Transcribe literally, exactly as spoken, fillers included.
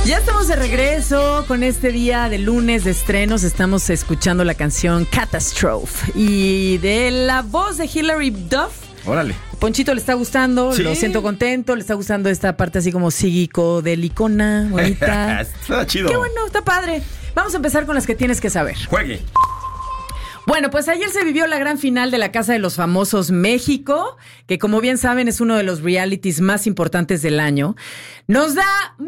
Ya estamos de regreso con este día de lunes de estrenos. Estamos escuchando la canción Catastrophe y de la voz de Hilary Duff. Órale. Ponchito le está gustando, sí. Lo siento contento, le está gustando esta parte así como psíquico-delicona, bonita. Está chido. Qué bueno, está padre. Vamos a empezar con las que tienes que saber. Juegue. Bueno, pues ayer se vivió la gran final de La Casa de los Famosos México, que como bien saben es uno de los realities más importantes del año. Nos da